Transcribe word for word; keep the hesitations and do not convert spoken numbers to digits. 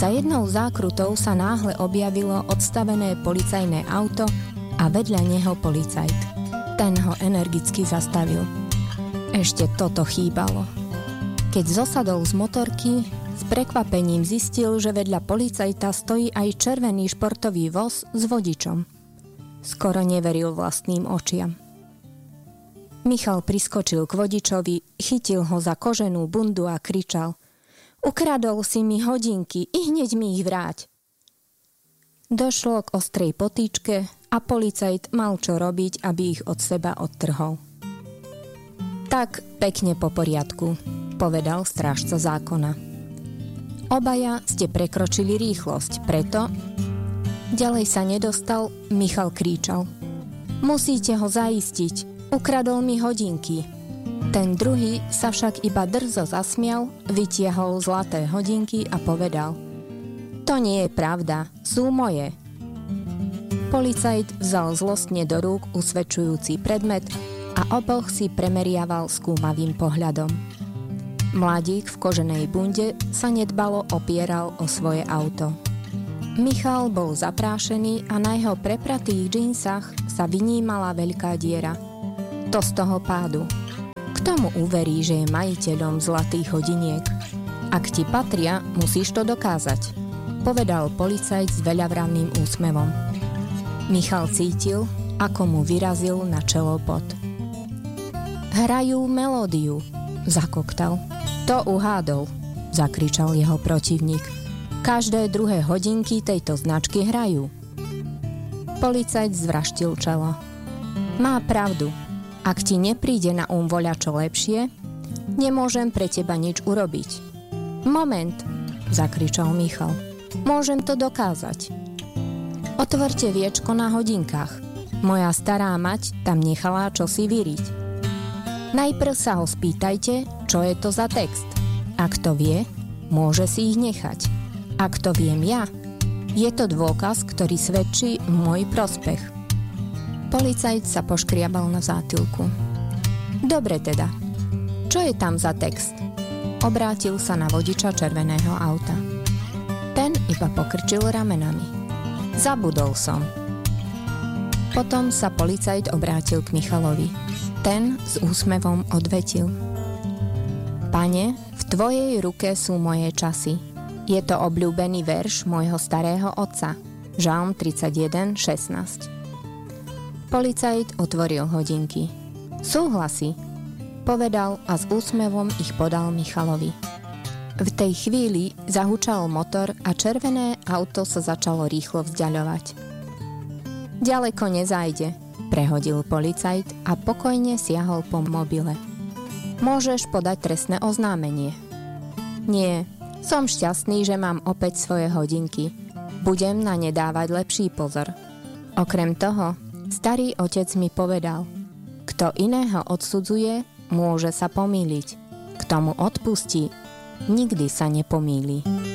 Za jednou zákrutou sa náhle objavilo odstavené policajné auto a vedľa neho policajt. Ten ho energicky zastavil. Ešte toto chýbalo. Keď zosadol z motorky, s prekvapením zistil, že vedľa policajta stojí aj červený športový voz s vodičom. Skoro neveril vlastným očiam. Michal priskočil k vodičovi, chytil ho za koženú bundu a kričal: Ukradol si mi hodinky, i hneď mi ich vráť. Došlo k ostrej potýčke a policajt mal čo robiť, aby ich od seba odtrhol. Tak pekne po poriadku, povedal strážca zákona. Obaja ste prekročili rýchlosť, preto... Ďalej sa nedostal, Michal kričal: Musíte ho zaistiť, ukradol mi hodinky. Ten druhý sa však iba drzo zasmial, vytiahol zlaté hodinky a povedal: To nie je pravda, sú moje. Policajt vzal zlostne do rúk usvedčujúci predmet a oboch si premeriaval skúmavým pohľadom. Mladík v koženej bunde sa nedbalo opieral o svoje auto. Michal bol zaprášený a na jeho prepratých džínsach sa vynímala veľká diera. To z toho pádu. Kto mu uverí, že je majiteľom zlatých hodiniek? Ak ti patria, musíš to dokázať, povedal policajt s veľavravným úsmevom. Michal cítil, ako mu vyrazil na čelo pot. Hrajú melódiu, zakoktal. To uhádol, zakričal jeho protivník. Každé druhé hodinky tejto značky hrajú. Policajt zvraštil čelo. Má pravdu. Ak ti nepríde na um voľačo lepšie, nemôžem pre teba nič urobiť. Moment, zakričal Michal. Môžem to dokázať. Otvorte viečko na hodinkách. Moja stará mať tam nechala čosi vyriť. Najprv sa ho spýtajte, čo je to za text. Ak to vie, môže si ich nechať. Ak to viem ja, je to dôkaz, ktorý svedčí v môj prospech. Policajt sa poškriabal na zátylku. Dobre teda, čo je tam za text? Obrátil sa na vodiča červeného auta. Ten iba pokrčil ramenami. Zabudol som. Potom sa policajt obrátil k Michalovi. Ten s úsmevom odvetil: Pane, v tvojej ruke sú moje časy. Je to obľúbený verš môjho starého otca, Žalm tridsaťjeden šestnásť. Policajt otvoril hodinky. Súhlasí, povedal a s úsmevom ich podal Michalovi. V tej chvíli zahučal motor a červené auto sa začalo rýchlo vzdiaľovať. Ďaleko nezajde, prehodil policajt a pokojne siahol po mobile. Môžeš podať trestné oznámenie. Nie, som šťastný, že mám opäť svoje hodinky. Budem na ne dávať lepší pozor. Okrem toho, starý otec mi povedal: Kto iného odsudzuje, môže sa pomýliť. Kto mu odpustí, nikdy sa nepomýli.